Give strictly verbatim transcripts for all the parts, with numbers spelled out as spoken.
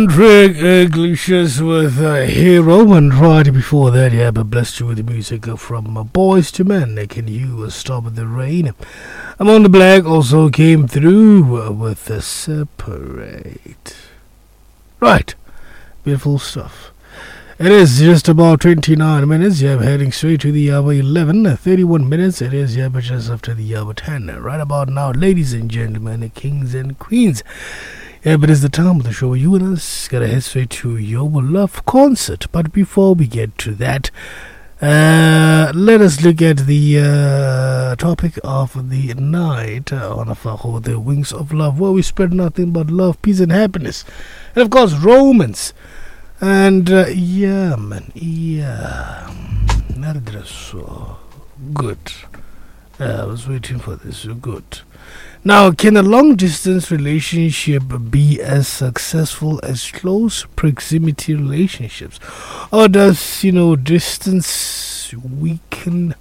Craig Iglesias with uh, Hero, and right before that, yeah, but blessed you with the music from uh, Boys to Men. Can you uh, stop the rain? Among the Black also came through uh, with the Separate. Right, beautiful stuff. It is just about twenty-nine minutes. Yeah, I'm heading straight to the hour eleven. Uh, thirty-one minutes. It is, yeah, but just after the hour ten. Right about now, ladies and gentlemen, kings and queens. Yeah, but it's the time of the show where you and us gotta head straight to your love concert. But before we get to that, uh, let us look at the uh, topic of the night uh, on Afaho, the Wings of Love, where we spread nothing but love, peace, and happiness, and of course, romance. And uh, yeah, man, yeah, that so good. Uh, I was waiting for this. Good. Now, can a long-distance relationship be as successful as close proximity relationships? Or does, you know, distance weaken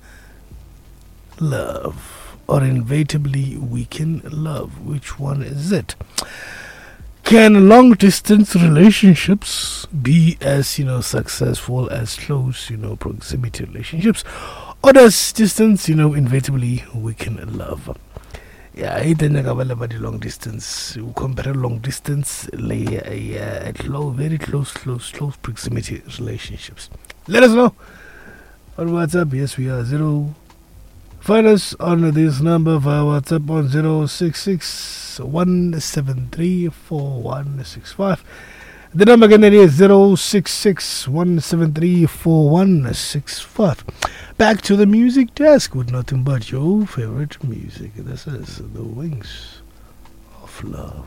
love? Or inevitably weaken love? Which one is it? Can long-distance relationships be as, you know, successful as close, you know, proximity relationships? Or does distance, you know, inevitably weaken love? Yeah, I think about the long distance. You compare long distance, like uh, close, very close, close, close proximity relationships. Let us know on WhatsApp. Yes, we are zero. Find us on this number via WhatsApp on zero six six one seven three four one six five. The number again is zero six six one seven three four one six five. Back to the music desk with nothing but your favorite music. This is The Wings of Love.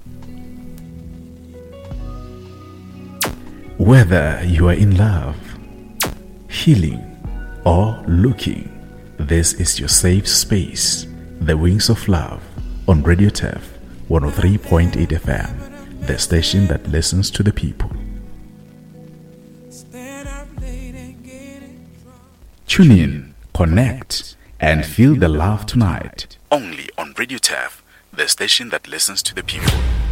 Whether you are in love, healing, or looking, this is your safe space. The Wings of Love on Radio T E F one oh three point eight F M. The station that listens to the people. Tune in, connect, and feel the love tonight. Only on Radio T E F, the station that listens to the people.